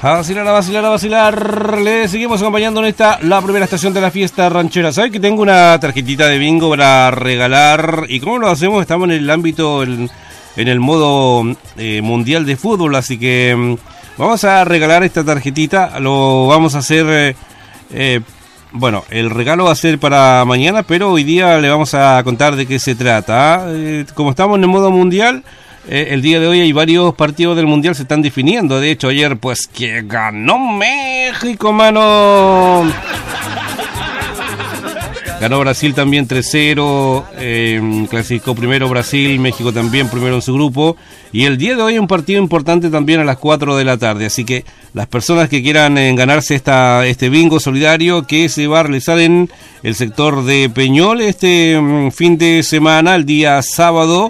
A vacilar, a vacilar, a vacilar. Le seguimos acompañando en la primera estación de la fiesta ranchera. ¿Sabes que tengo una tarjetita de bingo para regalar? ¿Y cómo lo hacemos? Estamos en el ámbito, en el modo mundial de fútbol, así que vamos a regalar esta tarjetita. Lo vamos a hacer, bueno, el regalo va a ser para mañana, pero hoy día le vamos a contar de qué se trata. Como estamos en el modo mundial, el día de hoy hay varios partidos del mundial se están definiendo. De hecho, ayer pues que ganó México, mano. Ganó Brasil también 3-0, clasificó primero Brasil, México también primero en su grupo. Y el día de hoy hay un partido importante también a las 4 de la tarde. Así que las personas que quieran ganarse este bingo solidario que se va a realizar en el sector de Peñol este fin de semana, el día sábado.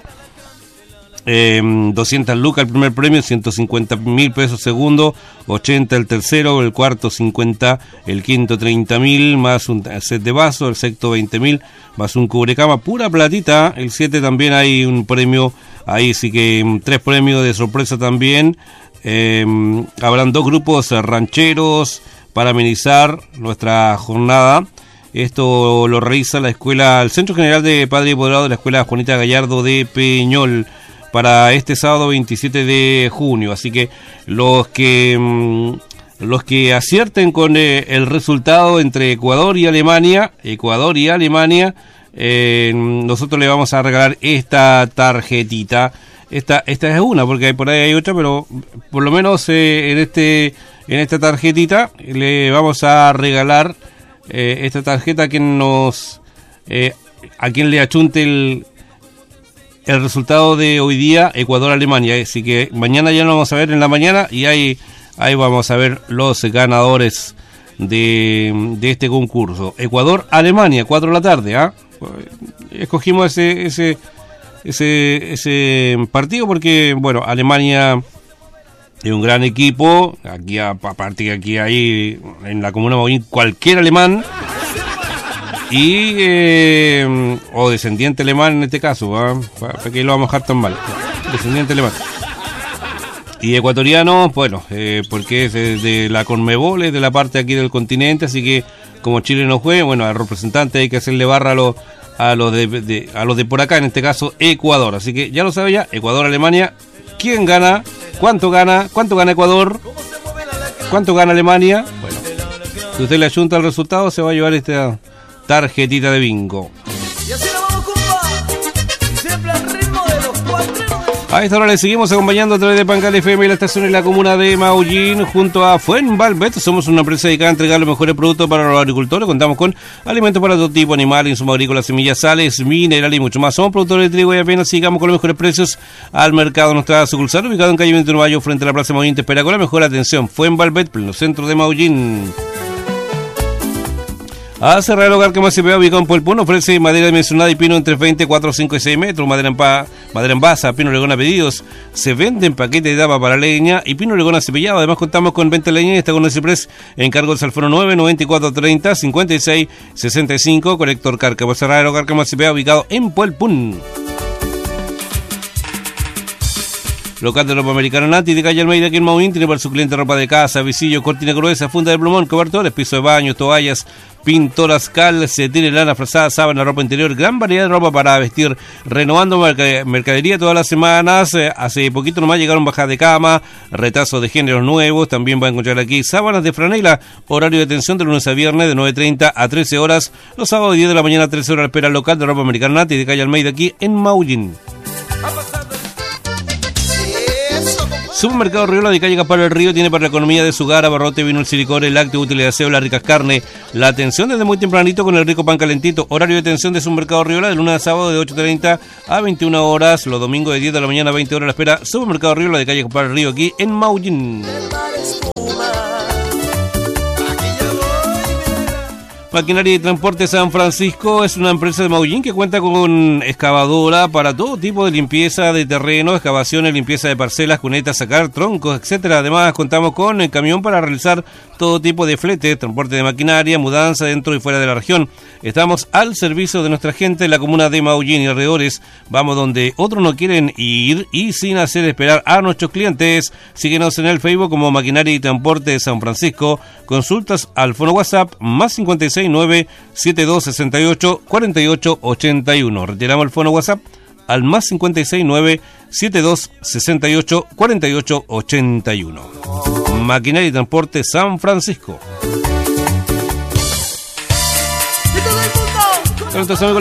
200 lucas el primer premio, 150.000 pesos segundo, 80 el tercero, el cuarto 50, el quinto 30.000, más un set de vaso, el sexto 20.000, más un cubrecama, pura platita. El 7 también hay un premio, ahí sí que 3 premios de sorpresa también. Habrán 2 grupos rancheros para amenizar nuestra jornada. Esto lo realiza la escuela, el Centro General de Padre y Apoderado de la Escuela Juanita Gallardo de Peñol, para este sábado 27 de junio. Así que los que acierten con el resultado entre Ecuador y Alemania, nosotros le vamos a regalar esta tarjetita. Esta es una, porque por ahí hay otra, pero por lo menos en esta tarjetita le vamos a regalar esta tarjeta a quien le achunte el resultado de hoy día, Ecuador-Alemania. Así que mañana ya lo vamos a ver en la mañana y ahí vamos a ver los ganadores de este concurso. Ecuador-Alemania, 4 de la tarde. Escogimos ese partido porque, bueno, Alemania es un gran equipo. Aquí, aparte que aquí hay en la comuna Maullín cualquier alemán. O descendiente alemán en este caso, ¿para qué lo vamos a dejar tan mal? Descendiente alemán. Y ecuatoriano, bueno, porque es de la Conmebol, es de la parte aquí del continente, así que como Chile no juega, bueno, al representante hay que hacerle barra a los de por acá, en este caso Ecuador. Así que ya lo sabe ya, Ecuador-Alemania. ¿Quién gana? ¿Cuánto gana? ¿Cuánto gana Ecuador? ¿Cuánto gana Alemania? Bueno, si usted le ayunta el resultado, se va a llevar esta tarjetita de bingo. Y así lo vamos, compa. Siempre al ritmo de los cuatreros. A esta hora le seguimos acompañando a través de Pangal FM y la estación en la comuna de Maullín junto a Fuenvalvet. Somos una empresa dedicada a entregar los mejores productos para los agricultores. Contamos con alimentos para todo tipo, animales, insumos agrícolas, semillas, sales, minerales y mucho más. Somos productores de trigo y apenas sigamos con los mejores precios al mercado. Nuestra sucursal ubicada en calle 21 de Mayo frente a la Plaza Maullín te espera con la mejor atención. Fuenvalvet, pleno centro de Maullín. A cerrar el hogar que más se vea ubicado en Puelpún, ofrece madera dimensionada y pino entre 20, 4, 5 y 6 metros, madera en basa, pino oregón a pedidos, se venden paquetes de tapa para leña y pino oregón acepillado. Además contamos con venta de leña y está con el Ciprés en cargo del Salforo 9, 94, 30, 56, 65, Colector Carca. A cerrar el hogar que más se vea ubicado en Puelpún. Local de ropa americana Nati de calle Almeida, aquí en Maullín, tiene para su cliente ropa de casa, visillo, cortina gruesa, funda de plumón, cobertores, piso de baño, toallas, pintoras, calcetines, lana frazada, sábana, ropa interior, gran variedad de ropa para vestir, renovando mercadería todas las semanas. Hace poquito nomás llegaron bajas de cama, retazos de géneros nuevos, también va a encontrar aquí sábanas de franela, horario de atención de lunes a viernes de 9:30 a 13 horas, los sábados de 10 de la mañana a 13 horas, espera el local de ropa americana Nati de calle Almeida, aquí en Maullín. Supermercado Riola de calle Gaspar del Río tiene para la economía de su hogar abarrote, vino, el silicor, el lácteo, útiles de aseo, las ricas carnes. La atención desde muy tempranito con el rico pan calentito. Horario de atención de Supermercado Riola de lunes a sábado de 8:30 a 21 horas. Los domingos de 10 de la mañana a 20 horas. La espera Supermercado Riola de calle Gaspar del Río aquí en Maullín. Maquinaria y Transporte San Francisco es una empresa de Maullín que cuenta con excavadora para todo tipo de limpieza de terreno, excavaciones, limpieza de parcelas, cunetas, sacar troncos, etcétera. Además, contamos con el camión para realizar todo tipo de flete, transporte de maquinaria, mudanza dentro y fuera de la región. Estamos al servicio de nuestra gente en la comuna de Maullín y alrededores. Vamos donde otros no quieren ir y sin hacer esperar a nuestros clientes. Síguenos en el Facebook como Maquinaria y Transporte de San Francisco. Consultas al fono WhatsApp más 569-7268-4881. Retiramos el fono WhatsApp al más 569-7268-4881. Maquinaria y Transporte San Francisco. ¡Y todo el mundo! Entonces, amigos,